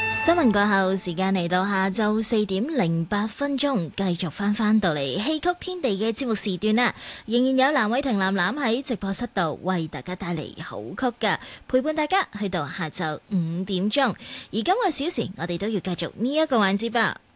新聞過後，時間嚟到下晝4:08，繼續翻到嚟戲曲天地嘅節目時段啦。仍然有藍偉霆、藍藍喺直播室度為大家帶嚟好曲㗎，陪伴大家去到下晝5點鐘。而今個小時，我哋都要繼續呢一個環節吧。